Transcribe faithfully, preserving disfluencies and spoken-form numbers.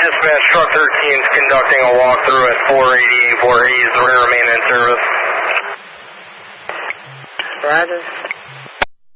dispatch, truck thirteen is conducting a walkthrough at four eighty-eight where he's the rear main in service. Roger.